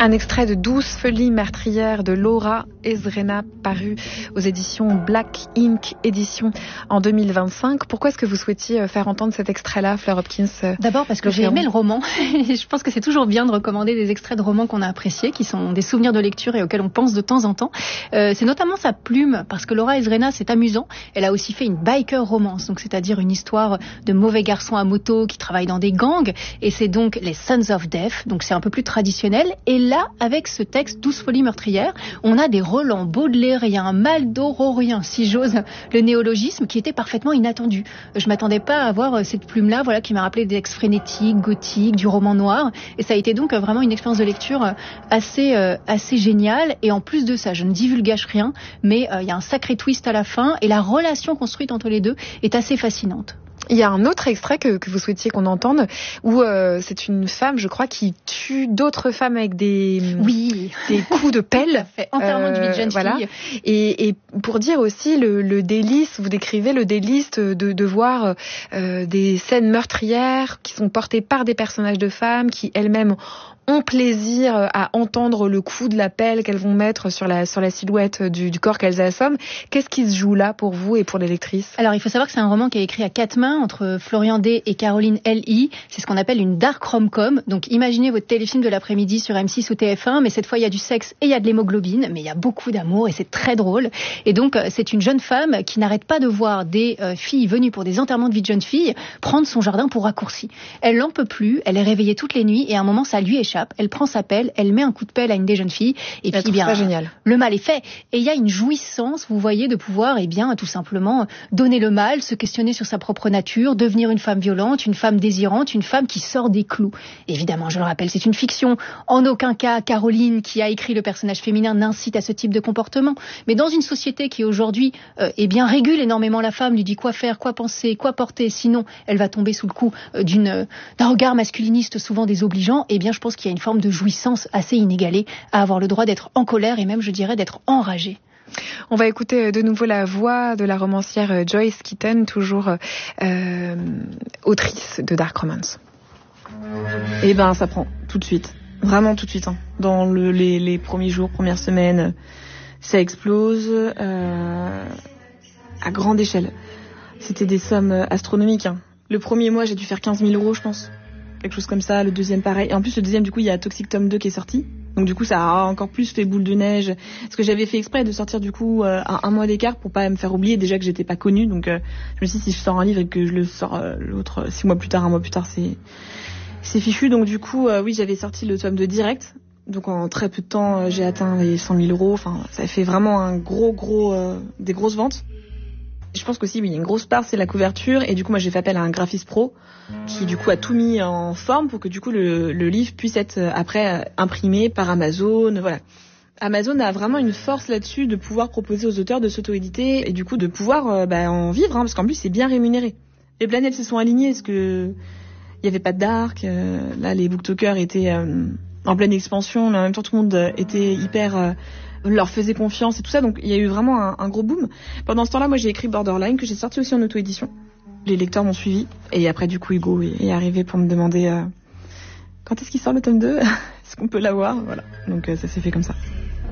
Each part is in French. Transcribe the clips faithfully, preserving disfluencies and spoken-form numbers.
Un extrait de Douce folie meurtrière de Laura Ezrena, paru aux éditions Black Ink Édition en deux mille vingt-cinq. Pourquoi est-ce que vous souhaitiez faire entendre cet extrait-là, Fleur Hopkins? D'abord parce que j'ai aimé le roman. Je pense que c'est toujours bien de recommander des extraits de romans qu'on a appréciés, qui sont des souvenirs de lecture et auxquels on pense de temps en temps. Euh, c'est notamment sa plume, parce que Laura Ezrena, c'est amusant. Elle a aussi fait une biker romance, donc c'est-à-dire une histoire de mauvais garçons à moto qui travaillent dans des gangs, et c'est donc les Sons of Death, donc c'est un peu plus traditionnel. Et là, avec ce texte Douce folie meurtrière, on a des relents baudelairiens, maldororiens, si j'ose le néologisme, qui était parfaitement inattendu. Je m'attendais pas à avoir cette plume-là, voilà, qui m'a rappelé des textes frénétiques, gothiques, du roman noir, et ça a été donc vraiment une expérience de lecture assez euh, assez géniale. Et en plus de ça, je ne divulgage rien, mais il euh, y a un sacré twist à la fin, et la relation construite entre les deux est assez fascinante. Il y a un autre extrait que, que vous souhaitiez qu'on entende, où euh, c'est une femme, je crois, qui tue d'autres femmes avec des, oui. des coups de pelle. Entièrement de vie de jeune voilà. fille. Et, et pour dire aussi le, le délice, vous décrivez le délice de, de voir euh, des scènes meurtrières qui sont portées par des personnages de femmes qui elles-mêmes ont plaisir à entendre le coup de la pelle qu'elles vont mettre sur la, sur la silhouette du, du corps qu'elles assomment. Qu'est-ce qui se joue là pour vous et pour les lectrices? Alors, il faut savoir que c'est un roman qui est écrit à quatre mains entre Florian Day et Caroline L I. C'est ce qu'on appelle une dark rom-com. Donc, imaginez votre téléfilm de l'après-midi sur M six ou T F un, mais cette fois, il y a du sexe et il y a de l'hémoglobine, mais il y a beaucoup d'amour et c'est très drôle. Et donc, c'est une jeune femme qui n'arrête pas de voir des euh, filles venues pour des enterrements de vie de jeune fille prendre son jardin pour raccourci. Elle n'en peut plus, elle est réveillée toutes les nuits et à un moment, ça lui échappe. Elle prend sa pelle, elle met un coup de pelle à une des jeunes filles et elle puis bien, génial. Le mal est fait. Et il y a une jouissance, vous voyez, de pouvoir, eh bien, tout simplement donner le mal, se questionner sur sa propre nature, devenir une femme violente, une femme désirante, une femme qui sort des clous. Évidemment, je le rappelle, c'est une fiction. En aucun cas, Caroline, qui a écrit le personnage féminin, n'incite à ce type de comportement. Mais dans une société qui aujourd'hui, euh, eh bien, régule énormément la femme, lui dit quoi faire, quoi penser, quoi porter, sinon elle va tomber sous le coup euh, d'une, euh, d'un regard masculiniste souvent désobligeant, eh bien, je pense qu'il y a une forme de jouissance assez inégalée à avoir le droit d'être en colère et même, je dirais, d'être enragé. On va écouter de nouveau la voix de la romancière Joyce Keaton, toujours euh, autrice de Dark Romance. Eh ben, ça prend tout de suite, vraiment tout de suite. Hein. Dans le, les, les premiers jours, premières semaines, ça explose euh, à grande échelle. C'était des sommes astronomiques. Hein. Le premier mois, j'ai dû faire quinze mille euros, je pense. Quelque chose comme ça, le deuxième pareil. Et en plus, le deuxième, du coup, il y a Toxic Tome deux qui est sorti. Donc du coup, ça a encore plus fait boule de neige. Parce que j'avais fait exprès de sortir du coup euh, à un mois d'écart pour pas me faire oublier déjà que j'étais pas connue. Donc euh, je me suis dit, si je sors un livre et que je le sors euh, l'autre six mois plus tard, un mois plus tard, c'est c'est fichu. Donc du coup, euh, oui, j'avais sorti le tome deux direct. Donc en très peu de temps, euh, j'ai atteint les cent mille euros. Enfin, ça a fait vraiment un gros, gros, euh, des grosses ventes. Je pense qu'aussi, oui, il y a une grosse part, c'est la couverture. Et du coup, moi, j'ai fait appel à un graphiste pro qui, du coup, a tout mis en forme pour que, du coup, le, le livre puisse être, après, imprimé par Amazon. Voilà. Amazon a vraiment une force là-dessus de pouvoir proposer aux auteurs de s'auto-éditer et, du coup, de pouvoir euh, bah, en vivre, hein, parce qu'en plus, c'est bien rémunéré. Les planètes se sont alignées, parce que il n'y avait pas de dark. Euh, là, les booktokers étaient euh, en pleine expansion. Mais en même temps, tout le monde était hyper... Euh, leur faisait confiance et tout ça, donc il y a eu vraiment un, un gros boom. Pendant ce temps-là, moi j'ai écrit Borderline, que j'ai sorti aussi en auto-édition. Les lecteurs m'ont suivi, et après du coup Hugo est arrivé pour me demander euh, quand est-ce qu'il sort le tome deux, est-ce qu'on peut l'avoir, voilà. Donc euh, ça s'est fait comme ça.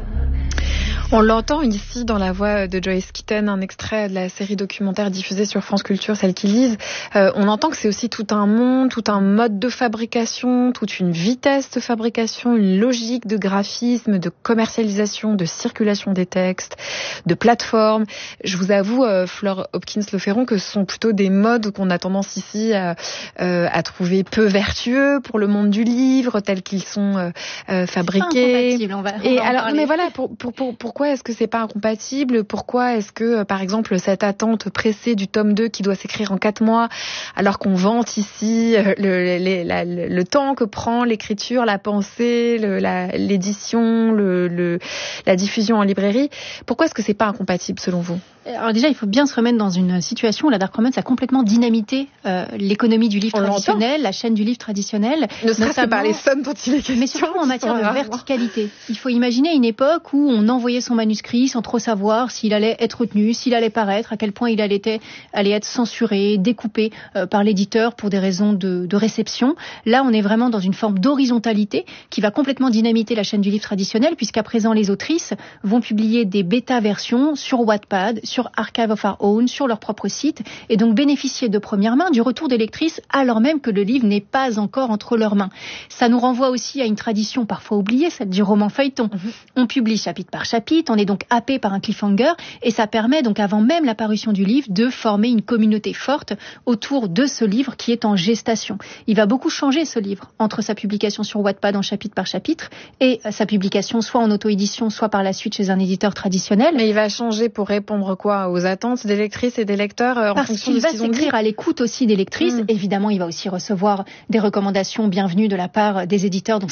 On l'entend ici dans la voix de Joyce Keaton, un extrait de la série documentaire diffusée sur France Culture, Celle qui lisent. Euh, on entend que c'est aussi tout un monde, tout un mode de fabrication, toute une vitesse de fabrication, une logique de graphisme, de commercialisation, de circulation des textes, de plateforme. Je vous avoue, euh, Fleur Hopkins-Le Ferron, que ce sont plutôt des modes qu'on a tendance ici à, euh, à trouver peu vertueux pour le monde du livre, tels qu'ils sont euh, euh, fabriqués. On va, on Et va alors, parler. mais voilà, pour, pour, pour, pourquoi est-ce que c'est pas incompatible? Pourquoi est-ce que, par exemple, cette attente pressée du tome deux qui doit s'écrire en quatre mois, alors qu'on vante ici le, le, la, le, le temps que prend l'écriture, la pensée, le, la, l'édition, le, le, la diffusion en librairie, pourquoi est-ce que c'est pas incompatible selon vous? Alors déjà, il faut bien se remettre dans une situation où la dark romance a complètement dynamité euh, l'économie du livre On traditionnel, la chaîne du livre traditionnel. Ne serait-ce que par les sommes dont il est question. Mais surtout en matière de verticalité. Il faut imaginer une époque où on envoyait son manuscrit sans trop savoir s'il allait être retenu, s'il allait paraître, à quel point il allait être, allait être censuré, découpé euh, par l'éditeur pour des raisons de, de réception. Là, on est vraiment dans une forme d'horizontalité qui va complètement dynamiter la chaîne du livre traditionnel, puisqu'à présent, les autrices vont publier des bêta-versions sur Wattpad, sur Archive of Our Own, sur leur propre site, et donc bénéficier de première main du retour des lectrices alors même que le livre n'est pas encore entre leurs mains. Ça nous renvoie aussi à une tradition parfois oubliée, celle du roman feuilleton. Mmh. On publie chapitre par chapitre, on est donc happé par un cliffhanger, et ça permet donc avant même la parution du livre de former une communauté forte autour de ce livre qui est en gestation. Il va beaucoup changer ce livre entre sa publication sur Wattpad en chapitre par chapitre et sa publication soit en auto-édition, soit par la suite chez un éditeur traditionnel. Mais il va changer pour répondre quoi aux attentes des lectrices et des lecteurs euh, en Parce fonction qu'il de ce va qu'ils ont dit. s'écrire à l'écoute aussi des lectrices. Mmh. Évidemment, il va aussi recevoir des recommandations bienvenues de la part des éditeurs. Donc